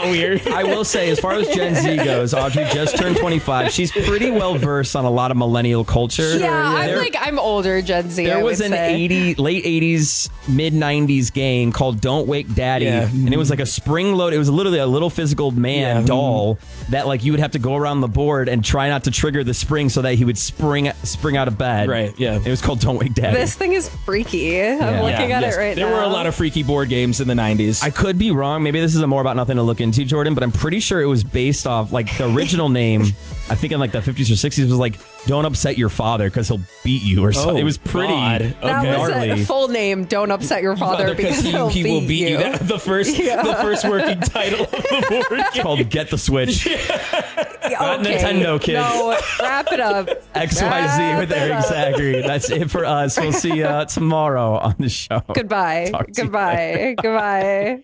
weird. I will say, as far as Gen Z goes, Audrey just turned 25. She's pretty well versed on a lot of millennial culture. Yeah, I'm older Gen Z. There was an late 80s, mid 90s game called Don't Wake Daddy, and it was like a spring load. It was literally a little physical man doll that like you would have to go around the board and try not to trigger the spring so that he would spring out of bed. Right. Yeah. It was called Don't Wake Daddy. This thing is freaky. I'm looking at it right now. There were a lot of freaky board games in the 90s. I could be wrong. Maybe this is a more about nothing to look into, Jordan, but I'm pretty sure it was based off like the original name. I think in like the 50s or 60s was like Don't Upset Your Father because he'll beat you or something. It was pretty That was a full name. Don't upset your father because he will beat you. The first working title of the board game. It's called Get the Switch. Not Nintendo, kids. No, wrap it up. XYZ with Eric Zachary. That's it for us. We'll see you tomorrow on the show. Goodbye. Goodbye. Goodbye.